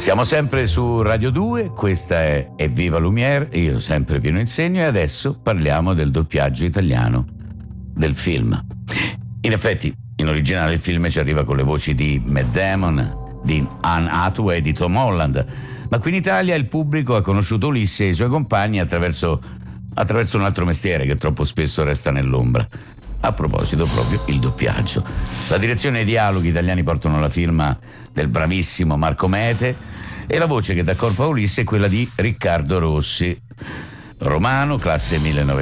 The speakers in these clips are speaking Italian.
Siamo sempre su Radio 2, questa è Evviva Lumière, io sempre Pino Insegno, e adesso parliamo del doppiaggio italiano del film. In effetti, in originale il film ci arriva con le voci di Matt Damon, di Anne Hathaway e di Tom Holland, ma qui in Italia il pubblico ha conosciuto Ulisse e i suoi compagni attraverso un altro mestiere che troppo spesso resta nell'ombra. A proposito, proprio il doppiaggio. La direzione e i dialoghi italiani portano la firma del bravissimo Marco Mete e la voce che dà corpo a Ulisse è quella di Riccardo Rossi. Romano, classe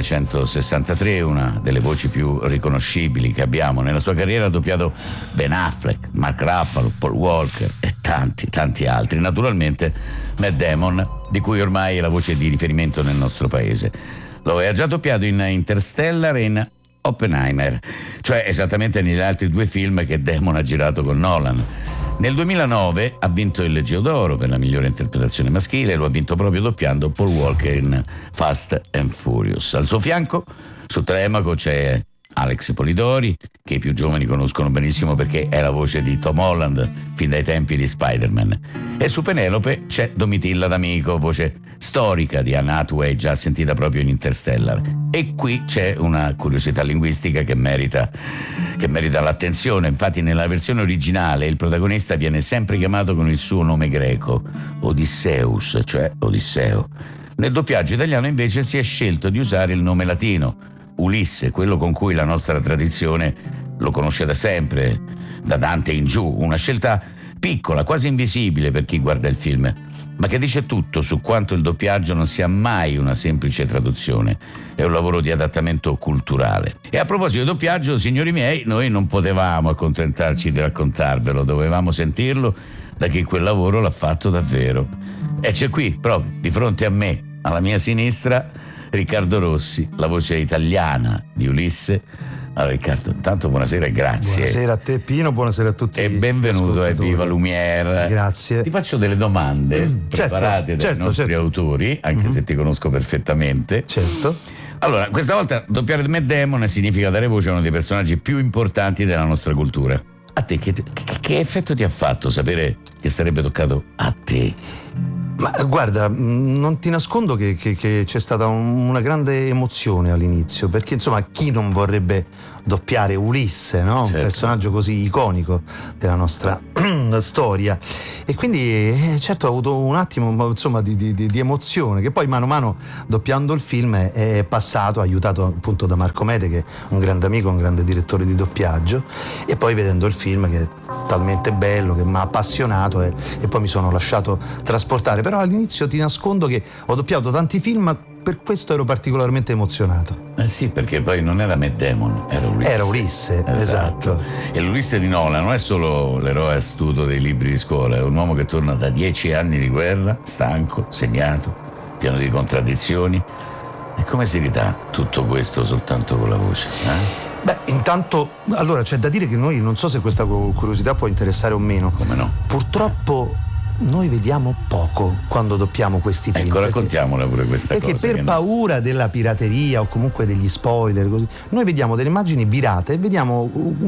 1963, una delle voci più riconoscibili che abbiamo. Nella sua carriera ha doppiato Ben Affleck, Mark Ruffalo, Paul Walker e tanti altri. Naturalmente Matt Damon, di cui ormai è la voce di riferimento nel nostro paese. Lo aveva già doppiato in Interstellar e in Oppenheimer, cioè esattamente negli altri due film che Damon ha girato con Nolan. Nel 2009 ha vinto il Geo d'Oro per la migliore interpretazione maschile e lo ha vinto proprio doppiando Paul Walker in Fast and Furious. Al suo fianco, su Telemaco, c'è Alex Polidori, che i più giovani conoscono benissimo perché è la voce di Tom Holland fin dai tempi di Spider-Man. E su Penelope c'è Domitilla D'Amico, voce storica di Anne Hathaway, già sentita proprio in Interstellar. E qui c'è una curiosità linguistica che merita l'attenzione. Infatti nella versione originale il protagonista viene sempre chiamato con il suo nome greco, Odysseus, cioè Odisseo. Nel doppiaggio italiano invece si è scelto di usare il nome latino, Ulisse, quello con cui la nostra tradizione lo conosce da sempre, da Dante in giù, una scelta piccola, quasi invisibile per chi guarda il film, ma che dice tutto su quanto il doppiaggio non sia mai una semplice traduzione, è un lavoro di adattamento culturale. E a proposito di doppiaggio, signori miei, noi non potevamo accontentarci di raccontarvelo, dovevamo sentirlo da chi quel lavoro l'ha fatto davvero. E c'è qui, proprio di fronte a me, alla mia sinistra, Riccardo Rossi, la voce italiana di Ulisse. Allora Riccardo, intanto buonasera e grazie. Buonasera a te Pino, buonasera a tutti. E benvenuto a Evviva Lumière. Grazie. Ti faccio delle domande preparate dai nostri autori, anche se ti conosco perfettamente. Certo. Allora, questa volta doppiare Matt Damon significa dare voce a uno dei personaggi più importanti della nostra cultura. A te che effetto ti ha fatto sapere che sarebbe toccato a te? Ma guarda, non ti nascondo che c'è stata una grande emozione all'inizio, perché insomma chi non vorrebbe doppiare Ulisse, no? Certo. Un personaggio così iconico della nostra storia, e quindi certo ho avuto un attimo insomma di emozione, che poi mano a mano doppiando il film è passato, aiutato appunto da Marco Mete, che è un grande amico, un grande direttore di doppiaggio, e poi vedendo il film che è talmente bello, che mi ha appassionato e poi mi sono lasciato trasportare. Però all'inizio ti nascondo che ho doppiato tanti film, per questo ero particolarmente emozionato. Sì, perché poi non era Matt Damon, era Ulisse. Era Ulisse, esatto. E l'Ulisse di Nolan non è solo l'eroe astuto dei libri di scuola, è un uomo che torna da 10 anni di guerra, stanco, segnato, pieno di contraddizioni. E come si ridà tutto questo soltanto con la voce? Beh, intanto, allora c'è da dire che noi, non so se questa curiosità può interessare o meno. Come no? Purtroppo noi vediamo poco quando doppiamo questi film. Ecco, raccontiamola pure questa cosa. Perché per paura della pirateria o comunque degli spoiler, così, noi vediamo delle immagini virate, vediamo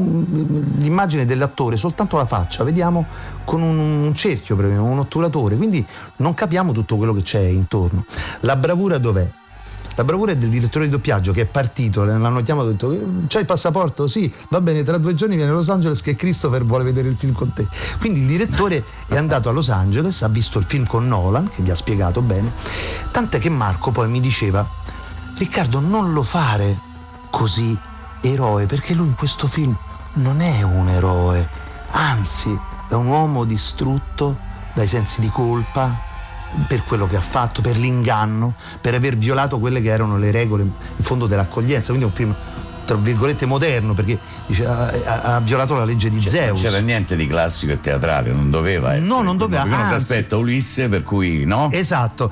l'immagine dell'attore, soltanto la faccia, vediamo con un cerchio, un otturatore, quindi non capiamo tutto quello che c'è intorno. La bravura dov'è? La bravura è del direttore di doppiaggio, che è partito, l'hanno chiamato e ha detto: c'hai il passaporto? Sì, va bene, tra 2 giorni viene a Los Angeles che Christopher vuole vedere il film con te. Quindi il direttore è andato a Los Angeles, ha visto il film con Nolan, che gli ha spiegato bene, tant'è che Marco poi mi diceva: Riccardo, non lo fare così eroe, perché lui in questo film non è un eroe, anzi è un uomo distrutto dai sensi di colpa per quello che ha fatto, per l'inganno, per aver violato quelle che erano le regole in fondo dell'accoglienza. Quindi è un film tra virgolette moderno, perché dice, ha violato la legge di Zeus. Non c'era niente di classico e teatrale, non doveva essere. No, non doveva. Perché uno si aspetta Ulisse, per cui no? Esatto.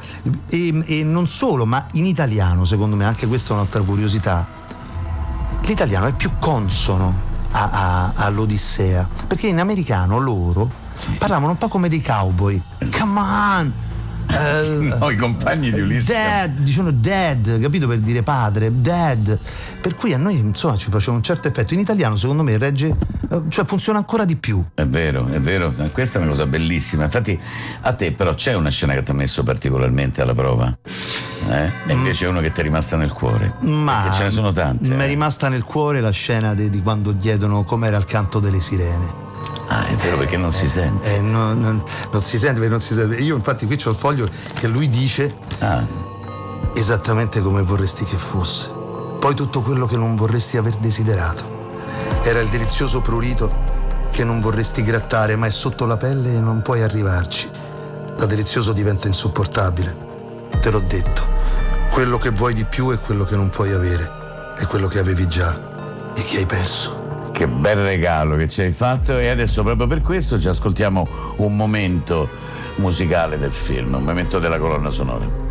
E non solo, ma in italiano, secondo me, anche questa è un'altra curiosità, l'italiano è più consono all'Odissea, perché in americano loro parlavano un po' come dei cowboy. Come on! No, i compagni di Ulisse. Dad, dicevano dad, capito, per dire padre, dad. Per cui a noi insomma ci faceva un certo effetto. In italiano secondo me regge, cioè funziona ancora di più. È vero, questa è una cosa bellissima. Infatti a te però c'è una scena che ti ha messo particolarmente alla prova, e invece è uno che ti è rimasta nel cuore. Ma perché ce ne sono tante. Mi è rimasta nel cuore la scena di quando chiedono com'era il canto delle sirene. Ah, è vero, perché non si sente. Non si sente, perché non si sente. Io infatti qui c'ho il foglio che lui dice esattamente come vorresti che fosse. Poi tutto quello che non vorresti aver desiderato. Era il delizioso prurito che non vorresti grattare, ma è sotto la pelle e non puoi arrivarci. Da delizioso diventa insopportabile. Te l'ho detto. Quello che vuoi di più è quello che non puoi avere. È quello che avevi già e che hai perso. Che bel regalo che ci hai fatto, e adesso proprio per questo ci ascoltiamo un momento musicale del film, un momento della colonna sonora.